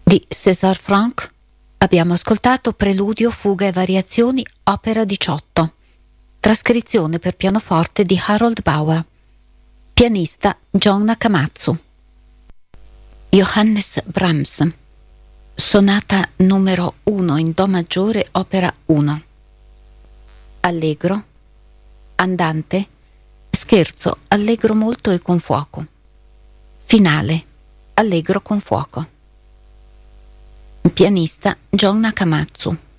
Di César Franck abbiamo ascoltato Preludio, Fuga e Variazioni, opera 18, trascrizione per pianoforte di Harold Bauer, pianista John Nakamatsu. Johannes Brahms, sonata numero 1 in Do maggiore, opera 1. Allegro, andante, scherzo, allegro molto e con fuoco. Finale, allegro con fuoco. Pianista John Nakamatsu.